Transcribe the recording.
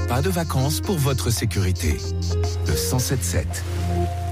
pas de vacances pour votre sécurité. Le 107.7.